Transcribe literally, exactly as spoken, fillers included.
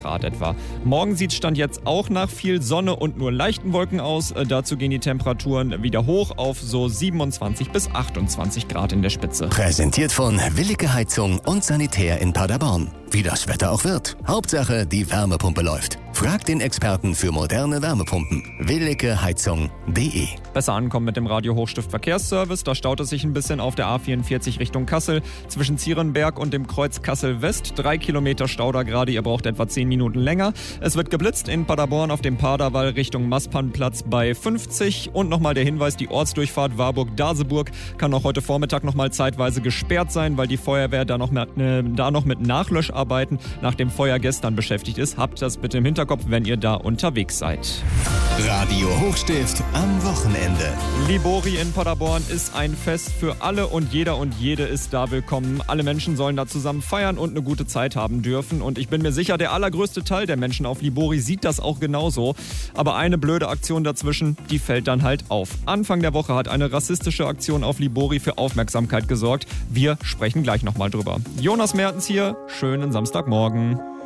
Grad etwa. Morgen sieht es Stand jetzt auch nach viel Sonne und nur leichten Wolken aus. Äh, dazu gehen die Temperaturen wieder hoch auf so siebenundzwanzig bis achtundzwanzig Grad in der Spitze. Präsentiert von Willicke Heizung und Sanitär in Paderborn. Wie das Wetter auch wird. Hauptsache, die Wärmepumpe läuft. Fragt den Experten für moderne Wärmepumpen. willicke heizung punkt de. Besser ankommen mit dem Radio Hochstift Verkehrsservice. Da staut es sich ein bisschen auf der A vierundvierzig Richtung Kassel. Zwischen Zierenberg und dem Kreuz Kassel West. Drei Kilometer Stau da gerade. Ihr braucht etwa zehn Minuten länger. Es wird geblitzt in Paderborn auf dem Paderwall Richtung Masspannplatz bei fünfzig. Und nochmal der Hinweis, die Ortsdurchfahrt Warburg-Daseburg kann auch heute Vormittag nochmal zeitweise gesperrt sein, weil die Feuerwehr da noch mit, äh, da noch mit Nachlöscharbeiten nach dem Feuer gestern beschäftigt ist. Habt das bitte im Hinterkopf, wenn ihr da unterwegs seid. Radio Hochstift am Wochenende. Libori in Paderborn ist ein Fest für alle und jeder und jede ist da willkommen. Alle Menschen sollen da zusammen feiern und eine gute Zeit haben dürfen. Und ich bin mir sicher, der allergrößte Teil der Menschen auf Libori sieht das auch genauso. Aber eine blöde Aktion dazwischen, die fällt dann halt auf. Anfang der Woche hat eine rassistische Aktion auf Libori für Aufmerksamkeit gesorgt. Wir sprechen gleich nochmal drüber. Jonas Mertens hier, schönen Samstagmorgen.